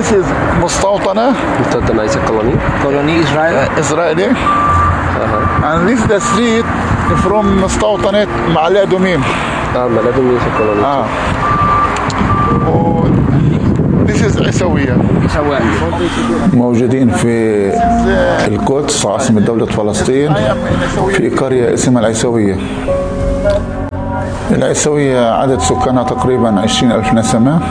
This is مستوطنة. مستوطنة is a colony. Colony Israel. إسرائيلي. And this is the street from مستوطنة معلي أدوميم. معلي أدوميم is a colony. This is عيسوية. موجودين في القدس عاصمة دولة فلسطين في قرية اسمها العيسوية. العيسوية عدد سكانها تقريبا 20,000 نسمة.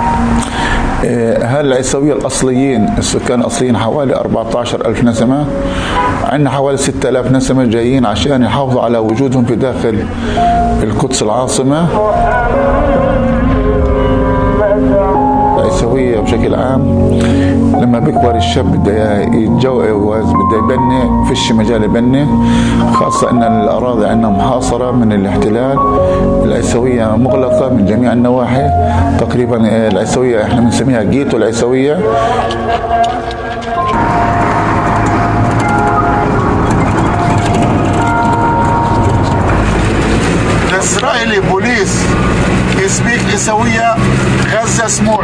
العيسوية الأصليين السكان الأصليين حوالي 14,000 نسمة. عندنا حوالي 6,000 نسمة جايين عشان يحافظوا على وجودهم في داخل القدس العاصمة. العيسوية بشكل عام لما بيكبر الشاب بده يتجوز بده يبني فيش مجال يبني، خاصة ان الاراضي عندنا محاصرة من الاحتلال. العيسوية مغلقة من جميع النواحي تقريبا. العيسوية احنا بنسميها جيتو العيسوية. الإسرائيلي بوليس يسبيك عيسوية غزة سمول.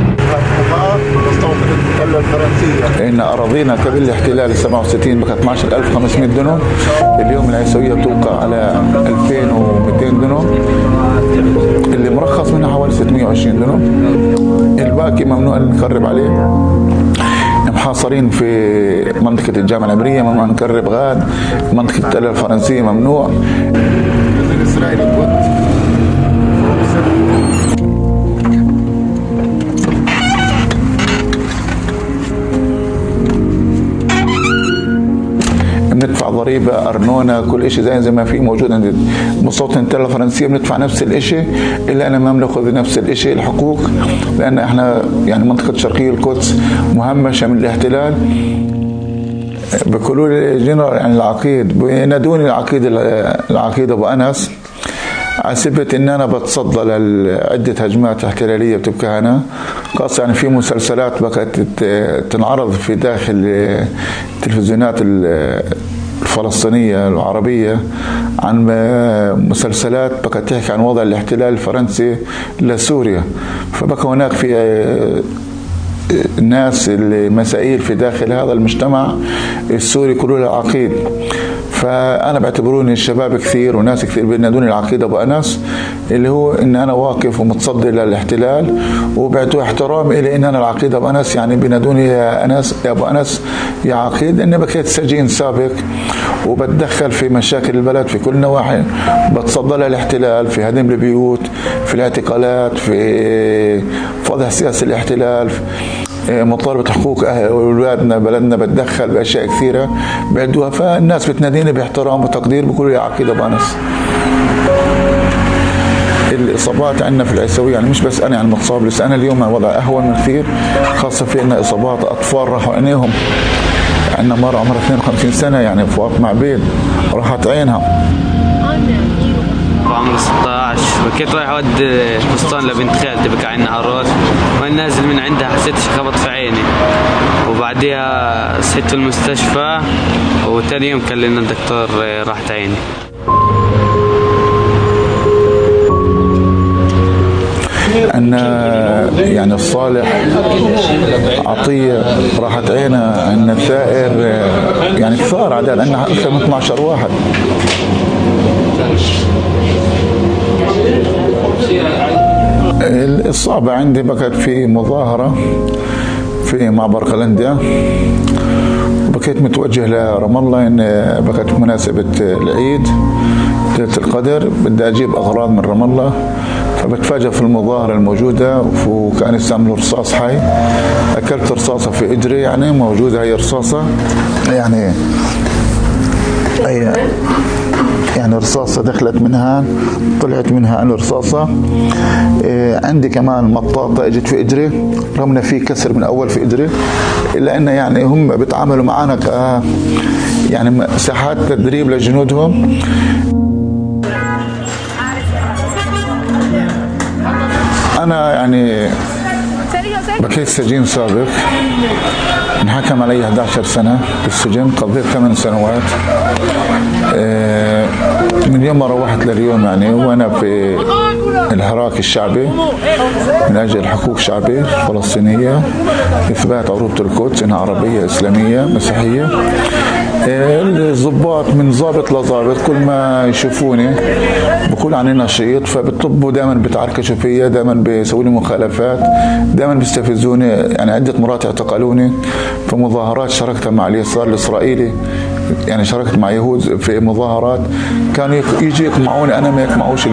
إن أراضينا قبل الاحتلال 67 بقت 12,500 دنم. اليوم العيسوية بتوقع على 2,200 دنم. اللي مرخص منها حوالي 620 دنم. الباقي ممنوع أن نقرب عليه. محاصرين في منطقة الجامعة العبرية، ممنوع نقرب غاد. منطقة التلة الفرنسية ممنوع. الإسرائيلي بندفع ضريبة أرنونة كل شيء زي ما في موجود عند مستوطنة التلة الفرنسية. بندفع نفس الشيء إلا أنا ما بناخذ نفس الشيء الحقوق، لأن إحنا يعني منطقة شرقية القدس مهمشة من الاحتلال. بيقولوا لي جنرال يعني العقيد، بينادوني العقيد أبو أنس، عسبت ان انا بتصدى لعده هجمات احتلاليه بتبقى هنا، خاصه يعني في مسلسلات بقت تنعرض في داخل التلفزيونات الفلسطينيه العربيه عن مسلسلات بقت تحكي عن وضع الاحتلال الفرنسي لسوريا. فبقى هناك في الناس المسائل في داخل هذا المجتمع السوري يقولوا له عقيد. فأنا بعتبروني الشباب كثير وناس كثير بينادوني العقيد أبو أنس، اللي هو إن أنا واقف ومتصدي للاحتلال، وبعتوا احترام إلي إن أنا العقيد أبو أنس. يعني بينادوني يا أنس يا أبو أنس يا عقيد، إني بكيت سجين سابق وبتدخل في مشاكل البلد في كل نواحي، بتصدى للاحتلال في هدم البيوت، في الاعتقالات، في فضح سياسة الاحتلال، مطالبة حقوق أولادنا بلدنا، بتدخل بأشياء كثيرة بعدوها. فالناس بتناديني باحترام وتقدير، بيقولوا لي عقيد أبو أنس. الإصابات عندنا في العيسوية يعني مش بس أنا يعني متصاب، لسه أنا اليوم وضع أهون من كثير، خاصة في عندنا إصابات أطفال راحوا عينيهم. عندنا مرة عمرها 52 سنة يعني فاطمة عبيد راحت عينها. عمري 16 وكنت رايح اودي فستان لبنت خالتي بكى عنا عراس، وانا نازل من عندها حسيت شي خبط في عيني، وبعديها صحيت في المستشفى، وتاني يوم كلمنا الدكتور راحت عيني. أن يعني الصالح عطية راحت عينها، أن الثائر يعني كثار عدد، أنها أكثر من 12 واحد. الإصابة عندي بقت في مظاهرة في معبر قلنديا، وبقيت متوجه لرام الله، إن بقت مناسبة العيد ليلة القدر بدي أجيب أغراض من رام الله، فبتفاجأ في المظاهرة الموجودة وكان يستعملوا رصاص حي. أكلت رصاصة في إجري يعني موجودة، هي رصاصة يعني يعني رصاصة دخلت منها طلعت منها الرصاصة. عندي كمان مطاطة اجت في اجري، رغم في كسر من اول في اجري، الا انه يعني هم بيتعاملوا معنا ك يعني ساحات تدريب لجنودهم. انا يعني بكيت سجين سابق انحكم علي 11 سنة بالسجن، قضيت 8 سنوات. من يوم ما روحت لليوم يعني وأنا في الحراك الشعبي من أجل حقوق شعبي فلسطينية، إثبات عروبة القدس إنها عربية إسلامية مسيحية. الضباط من ضابط لضابط كل ما يشوفوني بقول عني نشيط، فبيطلبوا دائما بتعركشوا فيا، دائما بيسووا لي مخالفات، دائما بيستفزوني. يعني عدة مرات اعتقلوني في مظاهرات شاركتها مع اليسار الإسرائيلي، يعني شاركت مع يهود في مظاهرات كانوا يجي يقمعوني، أنا ما يقمعوش